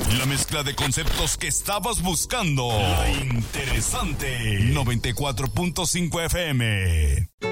La mezcla de conceptos que estabas buscando. La interesante. 94.5 FM.